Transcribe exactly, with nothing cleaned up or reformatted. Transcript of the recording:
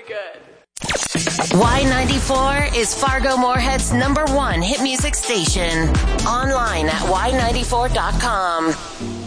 good. Y ninety-four is Fargo Moorhead's number one hit music station. Online at y ninety-four dot com.